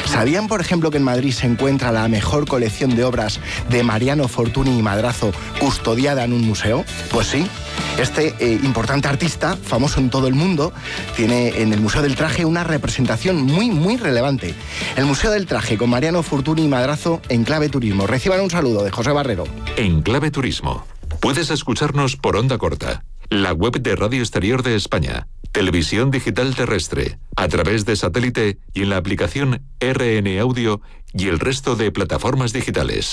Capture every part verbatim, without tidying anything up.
¿Sabían, por ejemplo, que en Madrid se encuentra la mejor colección de obras de Mariano Fortuny y Madrazo custodiada en un museo? Pues sí. Este eh, importante artista, famoso en todo el mundo, tiene en el Museo del Traje una representación muy, muy relevante. El Museo del Traje con Mariano Fortuny y Madrazo en Clave Turismo. Reciban un saludo de José Barrero. En Clave Turismo. Puedes escucharnos por onda corta, la web de Radio Exterior de España, televisión digital terrestre, a través de satélite y en la aplicación R N Audio y el resto de plataformas digitales.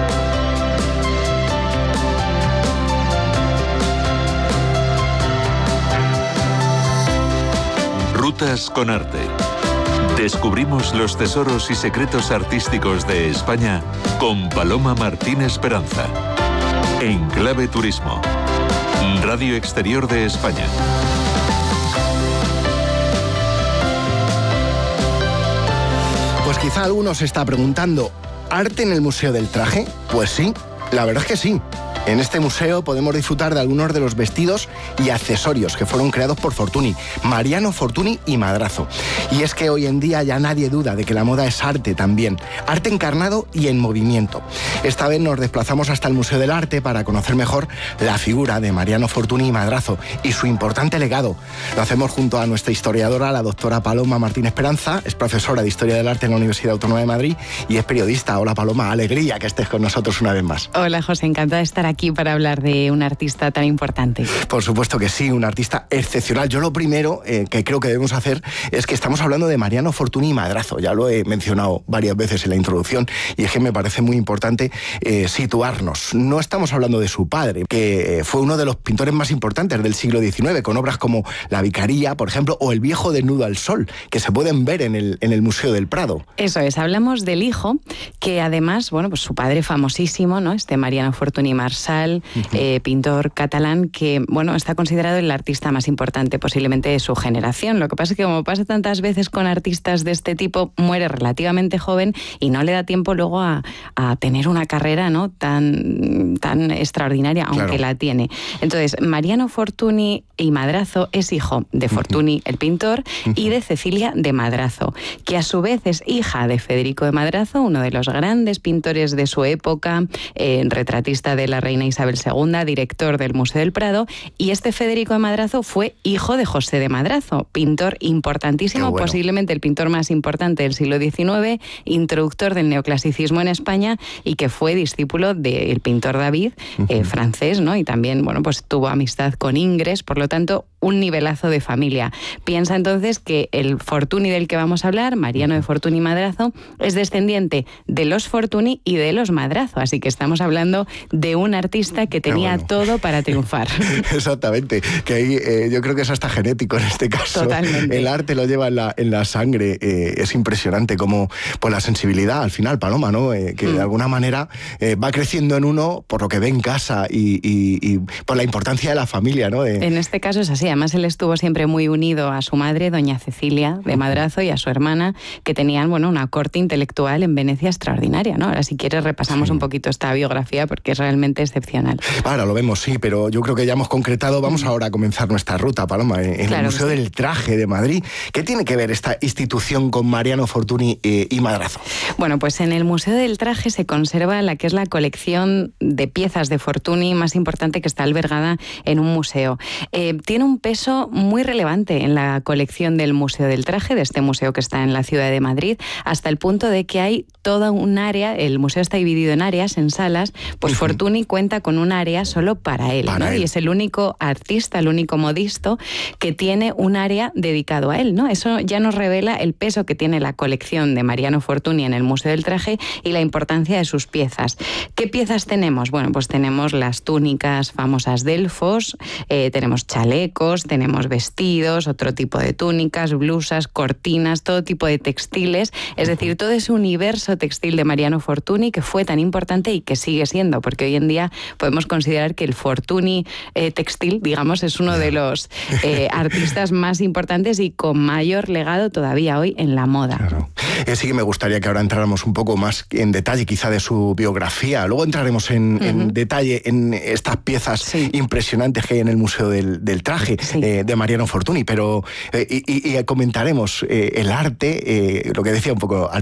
Rutas con arte. Descubrimos los tesoros y secretos artísticos de España con Paloma Martín Esperanza. En Clave Turismo. Radio Exterior de España. Pues quizá alguno se está preguntando, ¿arte en el Museo del Traje? Pues sí, la verdad es que sí. En este museo podemos disfrutar de algunos de los vestidos y accesorios que fueron creados por Fortuny, Mariano Fortuny y Madrazo. Y es que hoy en día ya nadie duda de que la moda es arte también, arte encarnado y en movimiento. Esta vez nos desplazamos hasta el Museo del Arte para conocer mejor la figura de Mariano Fortuny y Madrazo y su importante legado. Lo hacemos junto a nuestra historiadora, la doctora Paloma Martín Esperanza, es profesora de Historia del Arte en la Universidad Autónoma de Madrid y es periodista. Hola Paloma, alegría que estés con nosotros una vez más. Hola José, encantada de estar aquí. aquí para hablar de un artista tan importante. Por supuesto que sí, un artista excepcional. Yo lo primero eh, que creo que debemos hacer es que estamos hablando de Mariano Fortuny y Madrazo. Ya lo he mencionado varias veces en la introducción y es que me parece muy importante eh, situarnos. No estamos hablando de su padre, que fue uno de los pintores más importantes del siglo diecinueve, con obras como La Vicaría, por ejemplo, o El viejo desnudo al sol, que se pueden ver en el, en el Museo del Prado. Eso es, hablamos del hijo, que además, bueno, pues su padre famosísimo, ¿no? Este Mariano Fortuny Marsal, uh-huh. eh, pintor catalán, que, bueno, está considerado el artista más importante posiblemente de su generación. Lo que pasa es que, como pasa tantas veces con artistas de este tipo, muere relativamente joven y no le da tiempo luego a, a tener una carrera, ¿no?, tan, tan extraordinaria, aunque claro. la tiene. Entonces, Mariano Fortuny y Madrazo es hijo de Fortuny, uh-huh. el pintor, uh-huh. y de Cecilia de Madrazo, que a su vez es hija de Federico de Madrazo, uno de los grandes pintores de su época, eh, retratista de la reina Isabel segunda, director del Museo del Prado, y este Federico de Madrazo fue hijo de José de Madrazo, pintor importantísimo, bueno. posiblemente el pintor más importante del siglo diecinueve, introductor del neoclasicismo en España y que fue discípulo del pintor David, uh-huh. eh, francés, ¿no? Y también, bueno, pues tuvo amistad con Ingres, por lo tanto, un nivelazo de familia. Piensa entonces que el Fortuny del que vamos a hablar, Mariano de Fortuny Madrazo, es descendiente de los Fortuny y de los Madrazo, así que estamos hablando de un artista que tenía bueno. todo para triunfar. Exactamente, que ahí eh, yo creo que es hasta genético en este caso. Totalmente. El arte lo lleva en la, en la sangre, eh, es impresionante como pues la sensibilidad al final, Paloma, ¿no? Eh, que mm. de alguna manera eh, va creciendo en uno por lo que ve en casa y, y, y por la importancia de la familia, ¿no? De... En este caso es así. Además, él estuvo siempre muy unido a su madre, doña Cecilia de Madrazo, y a su hermana, que tenían, bueno, una corte intelectual en Venecia extraordinaria, ¿no? Ahora, si quieres, repasamos sí. un poquito esta biografía porque es realmente excepcional. Ahora lo vemos, sí, pero yo creo que ya hemos concretado. Vamos ahora a comenzar nuestra ruta, Paloma, en claro el Museo sí. del Traje de Madrid. ¿Qué tiene que ver esta institución con Mariano Fortuny eh, y Madrazo? Bueno, pues en el Museo del Traje se conserva la que es la colección de piezas de Fortuny más importante que está albergada en un museo. Eh, tiene un peso muy relevante en la colección del Museo del Traje, de este museo que está en la ciudad de Madrid, hasta el punto de que hay toda un área, el museo está dividido en áreas, en salas, pues uh-huh. Fortuny cuenta con un área solo para él, para ¿no? él. Y es el único artista, el único modisto que tiene un área dedicado a él, ¿no? Eso ya nos revela el peso que tiene la colección de Mariano Fortuny en el Museo del Traje y la importancia de sus piezas. ¿Qué piezas tenemos? Bueno, pues tenemos las túnicas famosas Delfos, eh, tenemos chalecos, tenemos vestidos, otro tipo de túnicas, blusas, cortinas, todo tipo de textiles, es decir, todo ese universo textil de Mariano Fortuny que fue tan importante y que sigue siendo, porque hoy en día podemos considerar que el Fortuny eh, textil, digamos, es uno de los eh, artistas más importantes y con mayor legado todavía hoy en la moda. Claro. Eh, sí que me gustaría que ahora entráramos un poco más en detalle quizá de su biografía, luego entraremos en, uh-huh. en detalle en estas piezas sí. impresionantes que hay en el Museo del, del Traje sí. eh, de Mariano Fortuny, pero eh, y, y comentaremos eh, el arte, eh, lo que decía un poco al